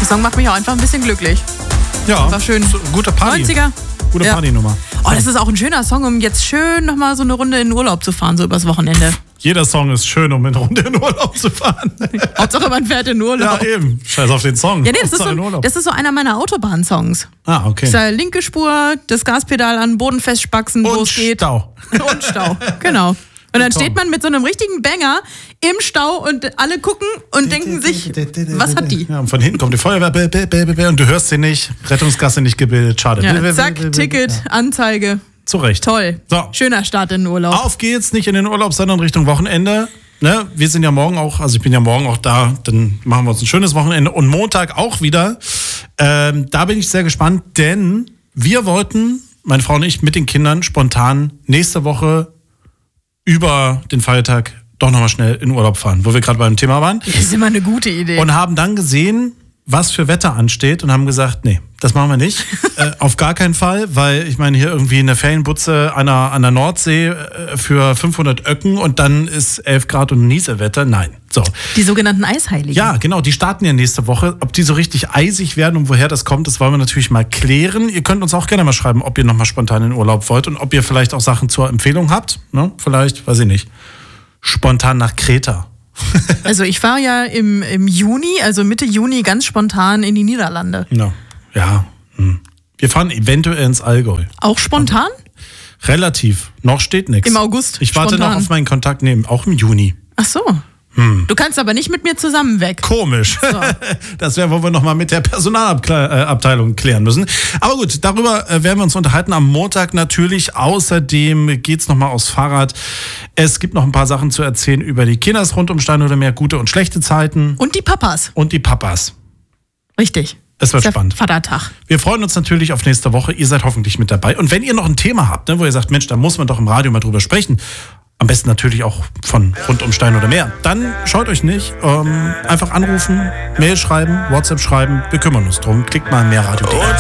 Der Song macht mich auch einfach ein bisschen glücklich. Ja, einfach schön. Gute Party. 90er. Gute Partynummer. Oh, das ist auch ein schöner Song, um jetzt schön nochmal so eine Runde in den Urlaub zu fahren, so übers Wochenende. Jeder Song ist schön, um eine Runde in den Urlaub zu fahren. Hauptsache man fährt in Urlaub. Ja, eben. Scheiß auf den Song. Ja, nee, das ist so einer meiner Autobahn-Songs. Ah, okay. Das ist ja linke Spur, das Gaspedal an Boden festspachsen, wo es geht. Stau. Und Stau, genau. Und dann steht man mit so einem richtigen Banger im Stau und alle gucken und denken sich, was hat die? Ja, und von hinten kommt die Feuerwehr und du hörst sie nicht. Rettungsgasse nicht gebildet, schade. Ja, zack, Ticket, Anzeige. Zu Recht. Toll. So. Schöner Start in den Urlaub. Auf geht's, nicht in den Urlaub, sondern Richtung Wochenende. Ne? Wir sind ja morgen auch, also ich bin ja morgen auch da, dann machen wir uns ein schönes Wochenende und Montag auch wieder. Da bin ich sehr gespannt, denn wir wollten, meine Frau und ich, mit den Kindern spontan nächste Woche über den Feiertag doch nochmal schnell in Urlaub fahren, wo wir gerade beim Thema waren. Das ist immer eine gute Idee. Und haben dann gesehen, was für Wetter ansteht und haben gesagt, nee, das machen wir nicht. Auf gar keinen Fall, weil ich meine hier irgendwie eine Ferienbutze an der Nordsee für 500 Öcken und dann ist 11 Grad und Nieselwetter. Nein. So. Die sogenannten Eisheiligen. Ja, genau, die starten ja nächste Woche. Ob die so richtig eisig werden und woher das kommt, das wollen wir natürlich mal klären. Ihr könnt uns auch gerne mal schreiben, ob ihr nochmal spontan in Urlaub wollt und ob ihr vielleicht auch Sachen zur Empfehlung habt. Ne? Vielleicht, weiß ich nicht, spontan nach Kreta. Also ich fahre ja im Juni, also Mitte Juni, ganz spontan in die Niederlande. Ja. Wir fahren eventuell ins Allgäu. Auch spontan? Relativ. Noch steht nichts. Im August. Ich warte spontan. noch auf meinen Kontakt, auch im Juni. Ach so. Du kannst aber nicht mit mir zusammen weg. Komisch. So. Das wäre, wo wir nochmal mit der Personalabteilung klären müssen. Aber gut, darüber werden wir uns unterhalten am Montag natürlich. Außerdem geht's nochmal aufs Fahrrad. Es gibt noch ein paar Sachen zu erzählen über die Kinders rund um Stein oder Meer, gute und schlechte Zeiten. Und die Papas. Richtig. Es wird spannend. Vatertag. Wir freuen uns natürlich auf nächste Woche. Ihr seid hoffentlich mit dabei. Und wenn ihr noch ein Thema habt, wo ihr sagt, Mensch, da muss man doch im Radio mal drüber sprechen, am besten natürlich auch von rund um Stein oder Meer, dann schaut euch nicht. Einfach anrufen, Mail schreiben, WhatsApp schreiben. Wir kümmern uns drum. Klickt mal mehr Radio.